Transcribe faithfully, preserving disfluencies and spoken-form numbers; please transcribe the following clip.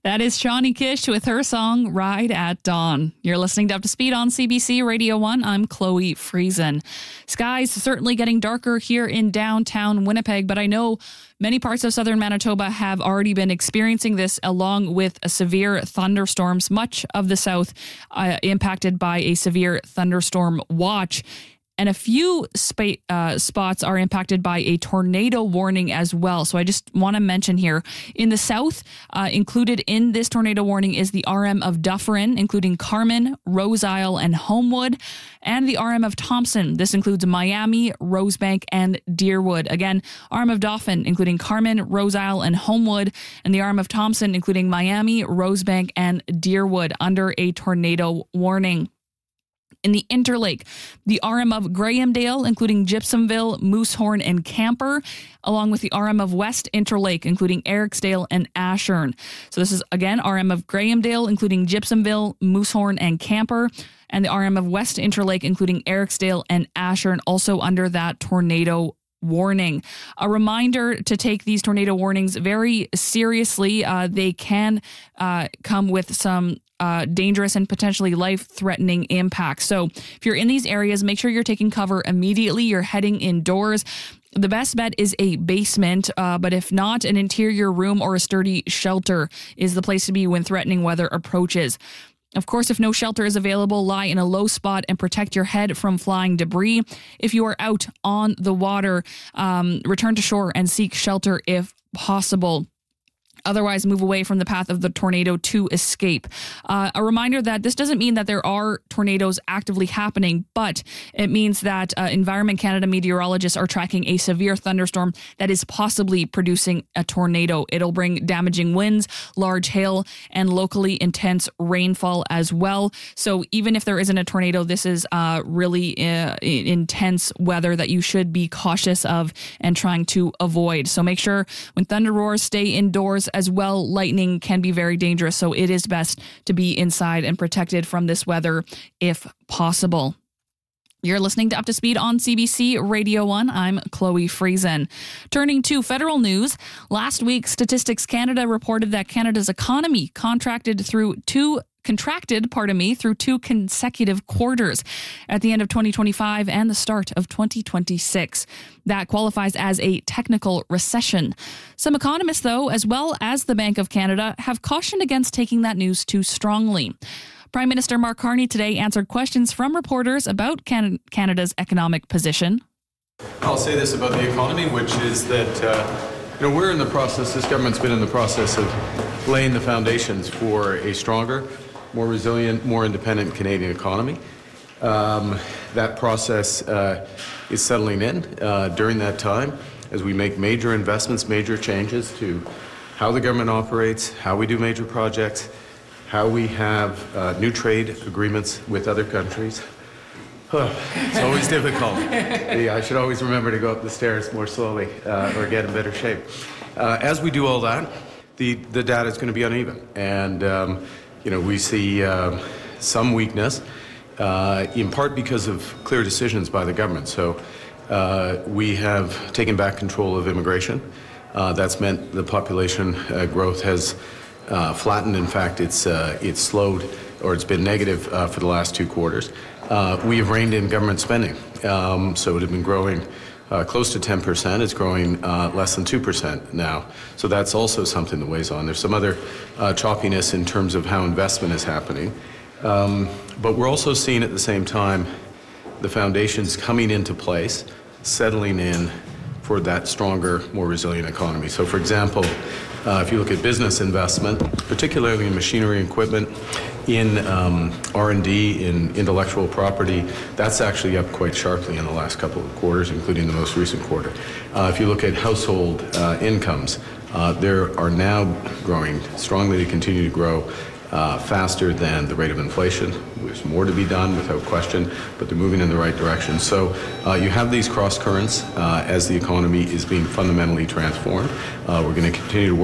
That is Shawnee Kish with her song Ride at Dawn. You're listening to Up to Speed on C B C Radio one. I'm Chloe Friesen. Skies certainly getting darker here in downtown Winnipeg, but I know many parts of southern Manitoba have already been experiencing this along with a severe thunderstorms. Much of the south uh, impacted by a severe thunderstorm watch. And a few spa- uh, spots are impacted by a tornado warning as well. So I just want to mention here, in the south, uh, included in this tornado warning is the R M of Dufferin, including Carman, Rose Isle, and Homewood, and the R M of Thompson. This includes Miami, Rosebank, and Deerwood. Again, R M of Dauphin, including Carman, Rose Isle, and Homewood, and the R M of Thompson, including Miami, Rosebank, and Deerwood, under a tornado warning. In the Interlake, the R M of Grahamdale, including Gypsumville, Moosehorn, and Camper, along with the R M of West Interlake, including Ericsdale and Ashern. So this is, again, R M of Grahamdale, including Gypsumville, Moosehorn, and Camper, and the R M of West Interlake, including Ericsdale and Ashern, also under that tornado warning. A reminder to take these tornado warnings very seriously. Uh, they can uh, come with some Uh, dangerous and potentially life-threatening impacts. So if you're in these areas, make sure you're taking cover immediately. You're heading indoors. The best bet is a basement, uh, but if not, an interior room or a sturdy shelter is the place to be when threatening weather approaches. Of course, if no shelter is available, lie in a low spot and protect your head from flying debris. If you are out on the water, um, return to shore and seek shelter if possible. Otherwise, move away from the path of the tornado to escape. Uh, a reminder that this doesn't mean that there are tornadoes actively happening, but it means that uh, Environment Canada meteorologists are tracking a severe thunderstorm that is possibly producing a tornado. It'll bring damaging winds, large hail, and locally intense rainfall as well. So even if there isn't a tornado, this is uh, really uh, intense weather that you should be cautious of and trying to avoid. So make sure when thunder roars, stay indoors. As well, lightning can be very dangerous, so it is best to be inside and protected from this weather if possible. You're listening to Up to Speed on C B C Radio one. I'm Chloe Friesen. Turning to federal news, last week Statistics Canada reported that Canada's economy contracted through two contracted, pardon me, through two consecutive quarters at the end of twenty twenty-five and the start of twenty twenty-six. That qualifies as a technical recession. Some economists, though, as well as the Bank of Canada, have cautioned against taking that news too strongly. Prime Minister Mark Carney today answered questions from reporters about Can- Canada's economic position. I'll say this about the economy, which is that uh, you know, we're in the process, this government's been in the process of laying the foundations for a stronger, more resilient, more independent Canadian economy. Um, that process uh, is settling in uh, during that time as we make major investments, major changes to how the government operates, how we do major projects, how we have uh, new trade agreements with other countries. Oh, it's always difficult. Yeah, I should always remember to go up the stairs more slowly uh, or get in better shape. Uh, as we do all that, the, the data is going to be uneven. And, um, you know, we see uh, some weakness, uh, in part because of clear decisions by the government. So uh, we have taken back control of immigration. Uh, that's meant the population uh, growth has uh, flattened. In fact, it's, uh, it's slowed, or it's been negative uh, for the last two quarters. Uh, we have reined in government spending, um, so it had been growing uh, close to ten percent. It's growing uh, less than two percent now. So that's also something that weighs on. There's some other uh, choppiness in terms of how investment is happening. Um, but we're also seeing at the same time the foundations coming into place, settling in for that stronger, more resilient economy. So for example, uh, if you look at business investment, particularly in machinery and equipment, in um, R and D, in intellectual property, that's actually up quite sharply in the last couple of quarters, including the most recent quarter. Uh, if you look at household uh, incomes, uh, they are now growing strongly. They continue to grow uh, faster than the rate of inflation. There's more to be done without question, but they're moving in the right direction. So uh, you have these cross currents uh, as the economy is being fundamentally transformed. Uh, we're going to continue to work